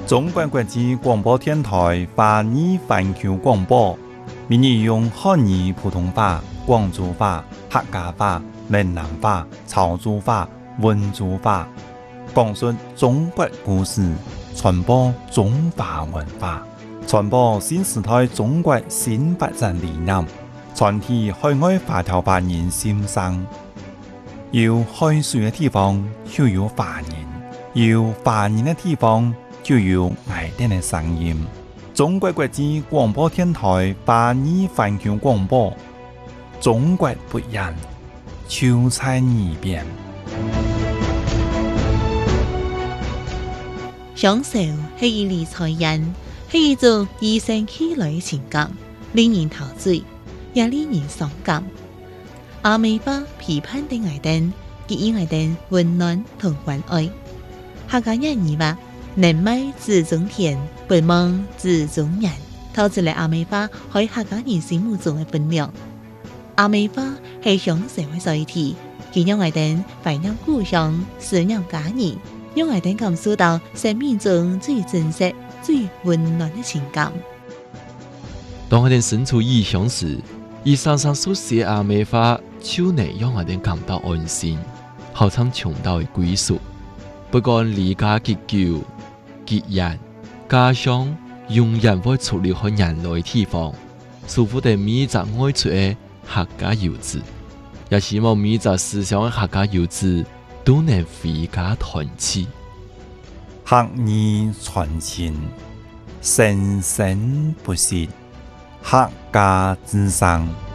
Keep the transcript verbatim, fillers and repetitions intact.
中国国际广播电台华语环球广播，每日用汉语普通话、广州话、客家话、闽南话、潮州话、温州话，讲述中国故事，传播中华文化，传播新时代中国新发展理念，传递海外华侨华人心声。有海水的地方就有华人，有华人的地方就有爱人的声音。中国国际广播电台华语环球广播，中国不一样，就在耳边。 享受是一理财人，是一种与生俱來嘅情感，令人陶醉，也令人傷感。阿美花批判的愛人，給予愛人溫暖同關愛。客家人語話：人美自中田，不忙自中人，透出嚟阿美花喺客家人心目中嘅分量。阿美花係享受嘅載體，佢讓愛人懷念故鄉，思念家人，讓愛人感受到生命中最真實、最溫暖嘅情感。 當我哋身處異鄉時，以常常書寫阿美花，就能讓我哋感到安心，好像尋到嘅歸屬。不管離家幾久、幾遠，家鄉永遠會出離開人類嘅地方。祝福哋每一個愛出嘅客家遊子，也希望每一個思想嘅客家遊子都能回家團聚。 客語傳情，生生不息，客家之聲。